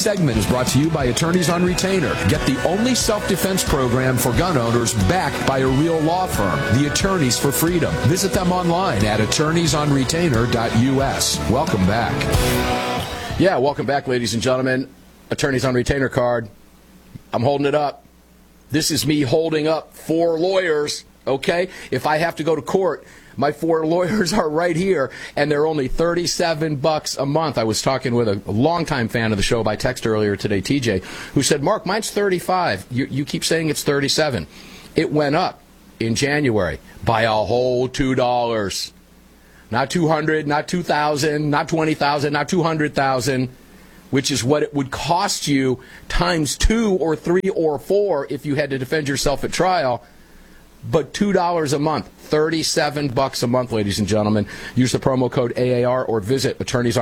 segment is brought to you by Attorneys on Retainer. Get the only self-defense program for gun owners backed by a real law firm, the Attorneys for Freedom. Visit them online at attorneysonretainer.us. Welcome back. Yeah, welcome back, ladies and gentlemen. Attorneys on Retainer card. I'm holding it up. This is me holding up 4 lawyers, okay? If I have to go to court, my 4 lawyers are right here, and they're only $37 a month. I was talking with a longtime fan of the show by text earlier today, TJ, who said, Mark, mine's $35. You keep saying it's $37. It went up in January by a whole $2. Not $200, not $2,000, not $20,000, not $200,000, which is what it would cost you times 2 or 3 or 4 if you had to defend yourself at trial. But $2 a month, $37 a month, ladies and gentlemen. Use the promo code AAR or visit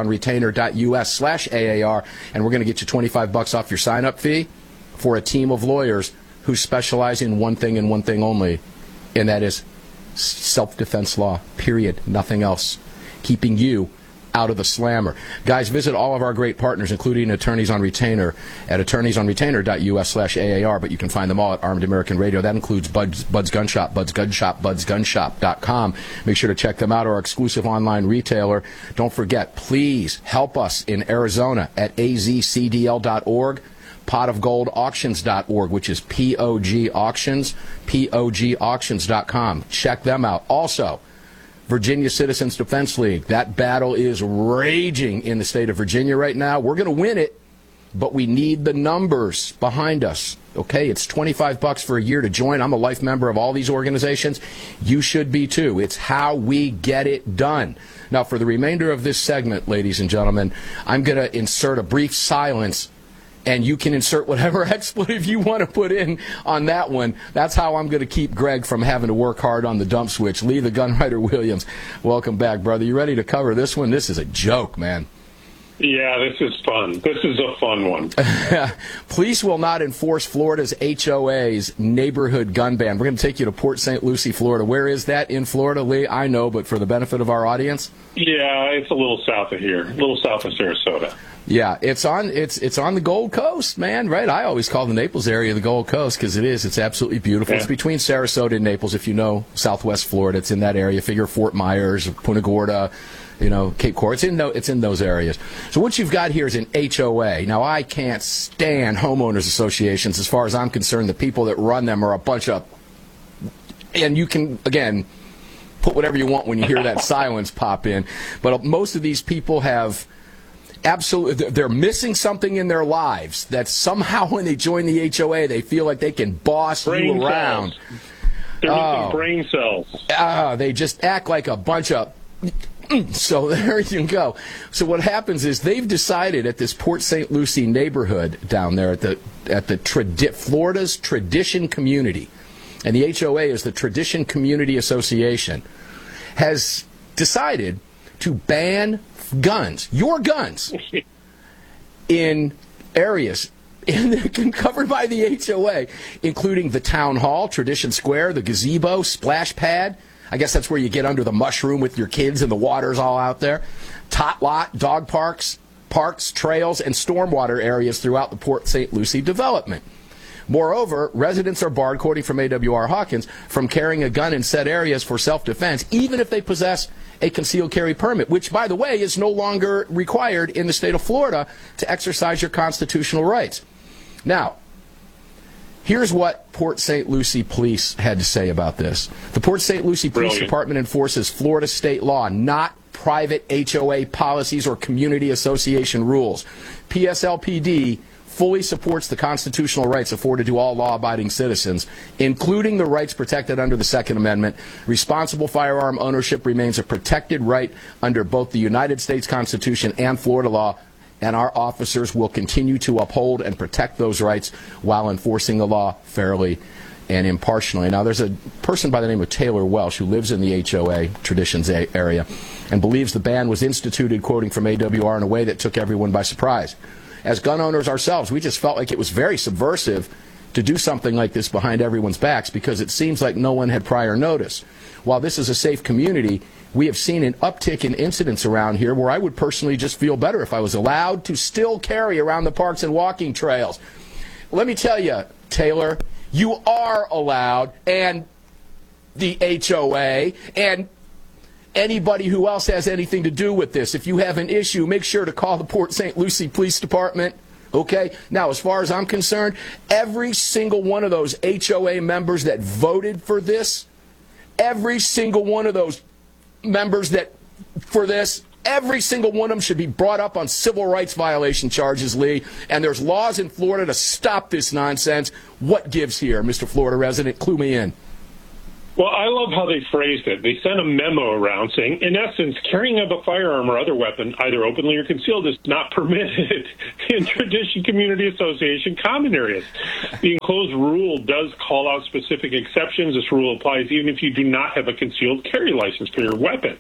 attorneysonretainer.us/AAR, and we're going to get you $25 off your sign-up fee for a team of lawyers who specialize in one thing and one thing only, and that is self-defense law, period, nothing else, keeping you out of the slammer. Guys, visit all of our great partners, including Attorneys on Retainer, at attorneysonretainer.us/AAR, but you can find them all at Armed American Radio. That includes Bud's Gun Shop, budsgunshop.com. Make sure to check them out, our exclusive online retailer. Don't forget, please help us in Arizona at azcdl.org, potofgoldauctions.org, which is POG Auctions, POGauctions.com. Check them out. Also, Virginia Citizens Defense League. That battle is raging in the state of Virginia right now. We're going to win it, but we need the numbers behind us. Okay, it's $25 for a year to join. I'm a life member of all these organizations. You should be too. It's how we get it done. Now, for the remainder of this segment, ladies and gentlemen, I'm going to insert a brief silence, and you can insert whatever expletive you want to put in on that one. That's how I'm going to keep Greg from having to work hard on the dump switch. Lee the Gunwriter Williams, welcome back, brother. You ready to cover this one? This is a joke, man. Yeah, this is fun. This is a fun one. Police will not enforce Florida's HOA's neighborhood gun ban. We're going to take you to Port St. Lucie, Florida. Where is that in Florida, Lee? I know, but for the benefit of our audience? Yeah, it's a little south of here, a little south of Sarasota. Yeah, it's on the Gold Coast, man, right? I always call the Naples area the Gold Coast because it is. It's absolutely beautiful. Yeah. It's between Sarasota and Naples, if you know Southwest Florida. It's in that area. Figure Fort Myers, Punta Gorda, Cape Coral. It's in those areas. So what you've got here is an HOA. Now, I can't stand homeowners associations. As far as I'm concerned, the people that run them are a bunch of, and you can, again, put whatever you want when you hear that silence pop in. But most of these people have absolutely, they're missing something in their lives that somehow when they join the HOA, they feel like they can boss you around. Cells. They're missing brain cells. They just act like a bunch of... So there you go. So what happens is they've decided at this Port St. Lucie neighborhood down there at Florida's Tradition Community, and the HOA is the Tradition Community Association, has decided to ban guns, your guns, in areas covered by the HOA, including the town hall, Tradition Square, the gazebo, splash pad. I guess that's where you get under the mushroom with your kids and the water's all out there. Tot lot, dog parks, trails, and stormwater areas throughout the Port St. Lucie development. Moreover, residents are barred, quoting from AWR Hawkins, from carrying a gun in said areas for self-defense, even if they possess a concealed carry permit, which, by the way, is no longer required in the state of Florida to exercise your constitutional rights. Now, here's what Port St. Lucie Police had to say about this. The Port St. Lucie Police Department enforces Florida state law, not private HOA policies or community association rules. PSLPD fully supports the constitutional rights afforded to all law-abiding citizens, including the rights protected under the Second Amendment. Responsible firearm ownership remains a protected right under both the United States Constitution and Florida law, and our officers will continue to uphold and protect those rights while enforcing the law fairly and impartially. Now, there's a person by the name of Taylor Welsh who lives in the HOA Traditions area and believes the ban was instituted, quoting from AWR, in a way that took everyone by surprise. As gun owners ourselves, we just felt like it was very subversive to do something like this behind everyone's backs because it seems like no one had prior notice. While this is a safe community, we have seen an uptick in incidents around here where I would personally just feel better if I was allowed to still carry around the parks and walking trails. Let me tell you, Taylor, you are allowed, and the HOA, and anybody who else has anything to do with this. If you have an issue, make sure to call the Port St. Lucie Police Department. Okay? Now, as far as I'm concerned, every single one of those HOA members that voted for this, every single one of those members every single one of them should be brought up on civil rights violation charges, Lee. And there's laws in Florida to stop this nonsense. What gives here, Mr. Florida resident? Clue me in. Well, I love how they phrased it. They sent a memo around saying, in essence, carrying of a firearm or other weapon, either openly or concealed, is not permitted in Tradition Community Association common areas. The enclosed rule does call out specific exceptions. This rule applies even if you do not have a concealed carry license for your weapon.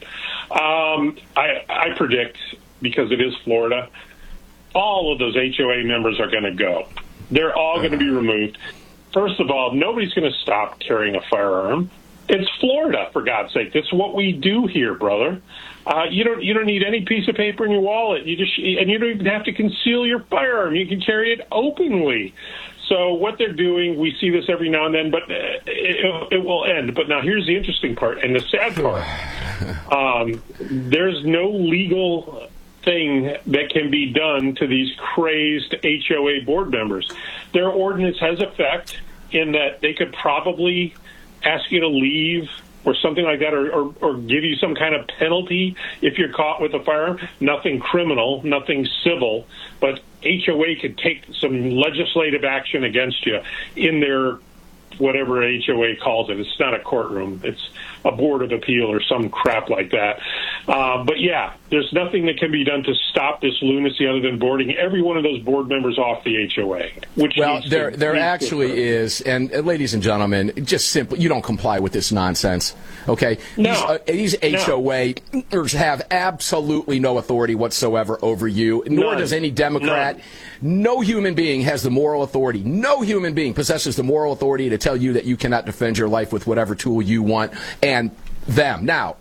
I predict, because it is Florida, all of those HOA members are going to go. They're all going to be removed. First of all, nobody's going to stop carrying a firearm. It's Florida, for God's sake. That's what we do here, brother. You don't need any piece of paper in your wallet. And you don't even have to conceal your firearm. You can carry it openly. So what they're doing, we see this every now and then, but it will end. But now here's the interesting part and the sad part. There's no legal thing that can be done to these crazed HOA board members. Their ordinance has effect in that they could probably ask you to leave or something like that, or give you some kind of penalty if you're caught with a firearm. Nothing criminal, nothing civil, but HOA could take some legislative action against you in their whatever HOA calls it. It's not a courtroom. It's a board of appeal or some crap like that. But yeah, there's nothing that can be done to stop this lunacy other than boarding every one of those board members off the HOA. Well, there actually is, and ladies and gentlemen, just simply, you don't comply with this nonsense, okay? No. These HOAs have absolutely no authority whatsoever over you, nor does any Democrat. None. No human being has the moral authority. No human being possesses the moral authority to tell you that you cannot defend your life with whatever tool you want and them. Now,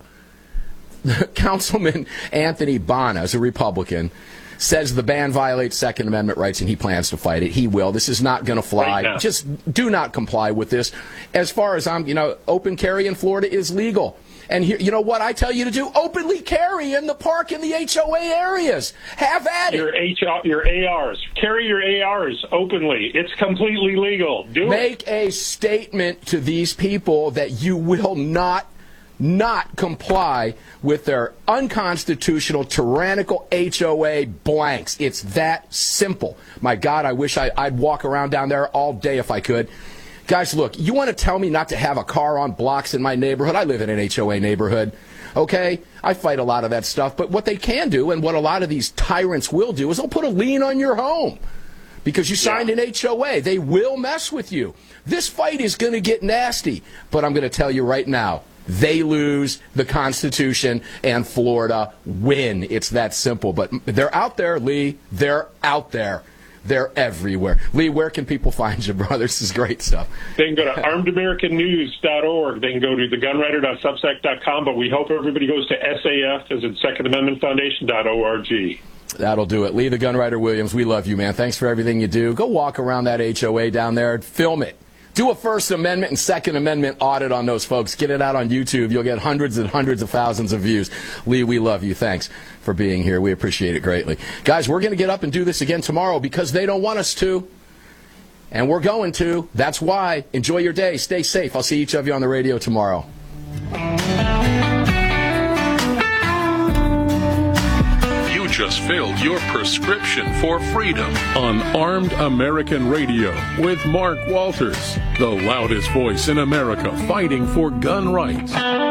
Councilman Anthony Bonas, a Republican, says the ban violates Second Amendment rights and he plans to fight it. He will. This is not going to fly. Right, just do not comply with this. As far as open carry in Florida is legal. And here, you know what I tell you to do? Openly carry in the park in the HOA areas. Have at it. Your ARs. Carry your ARs openly. It's completely legal. Do it. Make a statement to these people that you will not comply with their unconstitutional, tyrannical HOA blanks. It's that simple. My God, I wish I'd walk around down there all day if I could. Guys, look, you want to tell me not to have a car on blocks in my neighborhood? I live in an HOA neighborhood, okay? I fight a lot of that stuff. But what they can do, and what a lot of these tyrants will do, is they'll put a lien on your home because you signed an HOA. They will mess with you. This fight is going to get nasty. But I'm going to tell you right now, they lose, the Constitution and Florida win. It's that simple. But they're out there, Lee. They're out there. They're everywhere. Lee, where can people find you, brother? This is great stuff. They can go to armedamericannews.org. They can go to thegunwriter.substack.com, but we hope everybody goes to SAF, as in Second Amendment Foundation.org. That'll do it. Lee, the Gunwriter Williams, we love you, man. Thanks for everything you do. Go walk around that HOA down there. Film it. Do a First Amendment and Second Amendment audit on those folks. Get it out on YouTube. You'll get hundreds and hundreds of thousands of views. Lee, we love you. Thanks for being here. We appreciate it greatly. Guys, we're going to get up and do this again tomorrow because they don't want us to. And we're going to. That's why. Enjoy your day. Stay safe. I'll see each of you on the radio tomorrow. Just filled your prescription for freedom on Armed American Radio with Mark Walters, the loudest voice in America fighting for gun rights.